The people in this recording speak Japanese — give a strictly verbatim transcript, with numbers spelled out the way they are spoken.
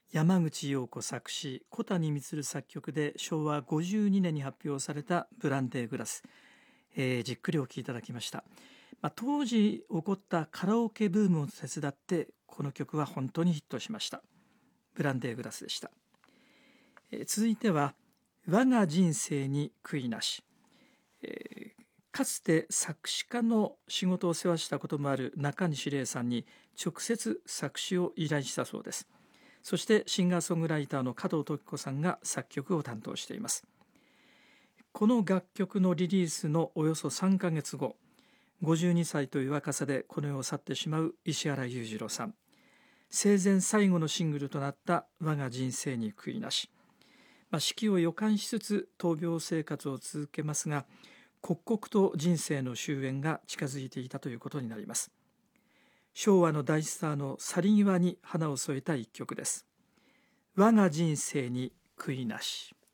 山口洋子作詞、小谷充作曲でしょうわごじゅうにねんに発表されたブランデーグラス、えー、じっくりお聴きいただきました。まあ、当時起こったカラオケブームを手伝ってこの曲は本当にヒットしました。ブランデーグラスでした。えー、続いては我が人生に悔いなし、えー、かつて作詞家の仕事を世話したこともある中西礼さんに直接作詞を依頼したそうです。そしてシンガーソングライターの加藤登紀子さんが作曲を担当しています。この楽曲のリリースのおよそさんかげつご、ごじゅうにさいという若さでこの世を去ってしまう石原裕次郎さん。生前最後のシングルとなった我が人生に悔いなし、まあ、死期を予感しつつ闘病生活を続けますが、刻々と人生の終焉が近づいていたということになります。昭和の大スターの去り際に花を添えた一曲です。我が人生に悔いなし。